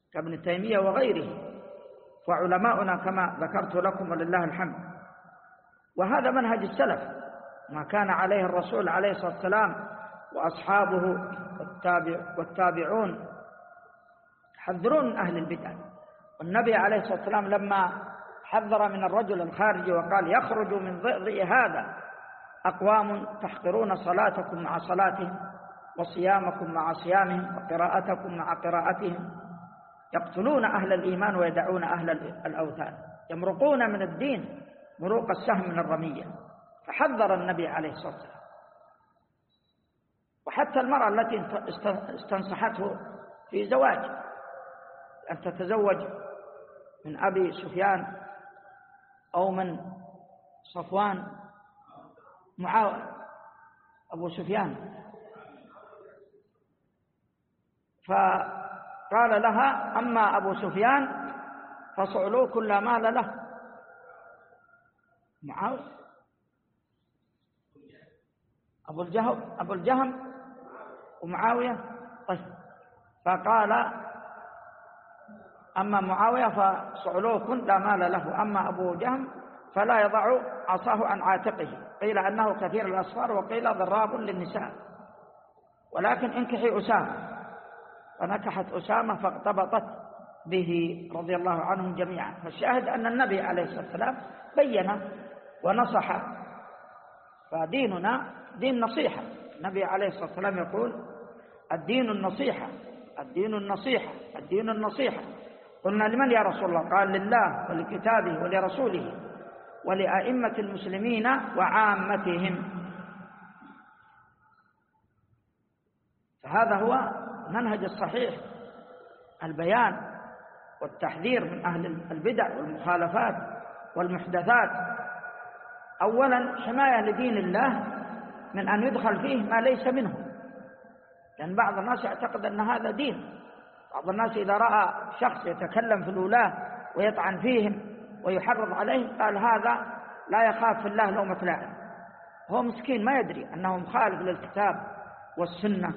كابن تيمية وغيره وعلماؤنا كما ذكرت لكم ولله الحمد. وهذا منهج السلف، ما كان عليه الرسول عليه الصلاة والسلام وأصحابه والتابعون يحذرون من أهل البدع. والنبي عليه الصلاة والسلام لما حذر من الرجل الخارجي وقال يخرج من ضئضئ هذا أقوام تحقرون صلاتكم مع صلاتهم وصيامكم مع صيامهم وقراءتكم مع قراءتهم، يقتلون أهل الإيمان ويدعون أهل الأوثان، يمرقون من الدين مروق السهم من الرمية. فحذر النبي عليه الصلاة والسلام. وحتى المرأة التي استنصحته في زواج أن تتزوج من أبي سفيان أو من صفوان أبو سفيان، فقال لها أما أبو سفيان فصعلوك لا مال له. معاوية أبو الجهم ومعاوية. طيب، فقال أما معاوية فصعلوك لا مال له، أما أبو جهم فلا يضع عصاه عن عاتقه، قيل أنه كثير الأصفار وقيل ضراب للنساء، ولكن انكحي أسامة. فنكحت أسامة فاغتبطت به رضي الله عنهم جميعا. فالشاهد أن النبي عليه الصلاة والسلام بين ونصح، فديننا دين نصيحة. النبي عليه الصلاة والسلام يقول الدين النصيحة، الدين النصيحة، الدين النصيحة. قلنا لمن يا رسول الله؟ قال لله ولكتابه ولرسوله ولأئمة المسلمين وعامتهم. فهذا هو منهج الصحيح، البيان والتحذير من أهل البدع والمخالفات والمحدثات. أولا حماية لدين الله من أن يدخل فيه ما ليس منه، لأن بعض الناس يعتقد أن هذا دين. بعض الناس إذا رأى شخص يتكلم في الولاة ويطعن فيهم ويحرض عليه قال هذا لا يخاف في الله لومة لائم. هو مسكين ما يدري أنه مخالف للكتاب والسنة.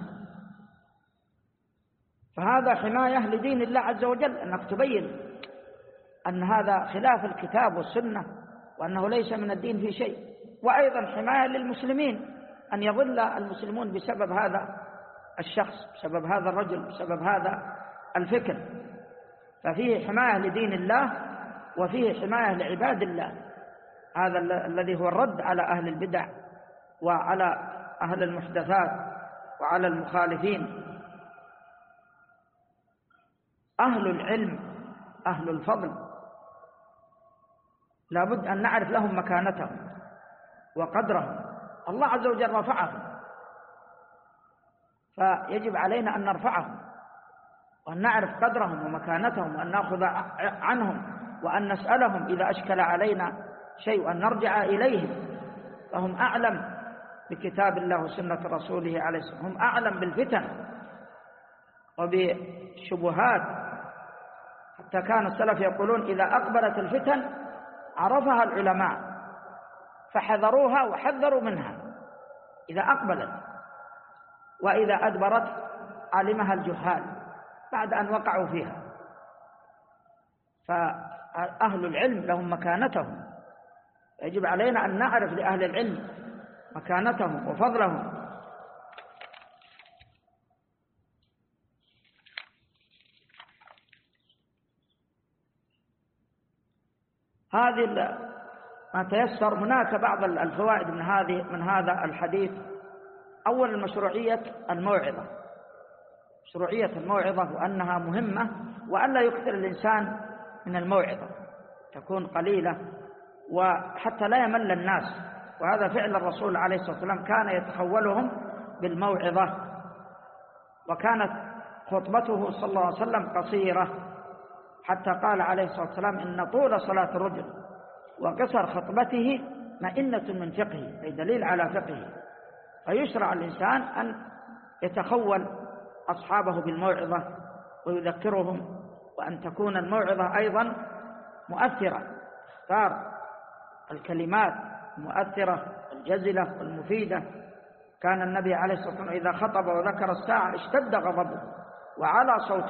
فهذا حماية لدين الله عز وجل، أنك تبين أن هذا خلاف الكتاب والسنة وأنه ليس من الدين في شيء. وأيضا حماية للمسلمين أن يضل المسلمون بسبب هذا الشخص، بسبب هذا الرجل، بسبب هذا الفكر. ففيه حماية لدين الله وفيه حماية لعباد الله. هذا الذي هو الرد على أهل البدع وعلى أهل المحدثات وعلى المخالفين. أهل العلم أهل الفضل لابد أن نعرف لهم مكانتهم وقدرهم. الله عز وجل رفعهم، فيجب علينا أن نرفعهم وأن نعرف قدرهم ومكانتهم وأن نأخذ عنهم وأن نسألهم إذا أشكل علينا شيء وأن نرجع إليهم. فهم أعلم بكتاب الله وسنة رسوله عليه الصلاة والسلام، هم أعلم بالفتن وبالشبهات. حتى كان السلف يقولون إذا أقبلت الفتن عرفها العلماء فحذروها وحذروا منها إذا أقبلت، وإذا أدبرت علمها الجهال بعد أن وقعوا فيها. فأهل العلم لهم مكانتهم، يجب علينا أن نعرف لأهل العلم مكانتهم وفضلهم. هذه ما تيسر. هناك بعض الفوائد من هذا الحديث. أولا مشروعية الموعظة، مشروعية الموعظة وأنها مهمة، وأن لا يكثر الإنسان من الموعظة، تكون قليلة وحتى لا يمل الناس. وهذا فعل الرسول عليه الصلاة والسلام، كان يتخولهم بالموعظة. وكانت خطبته صلى الله عليه وسلم قصيرة، حتى قال عليه الصلاة والسلام إن طول صلاة الرجل وقصر خطبته مئنة من فقهه، أي دليل على فقهه. فيشرع الإنسان أن يتخول أصحابه بالموعظة ويذكرهم، وأن تكون الموعظة أيضا مؤثرة، اختار الكلمات المؤثرة الجزلة والمفيدة. كان النبي عليه الصلاة والسلام إذا خطب وذكر الساعة اشتد غضبه وعلى صوته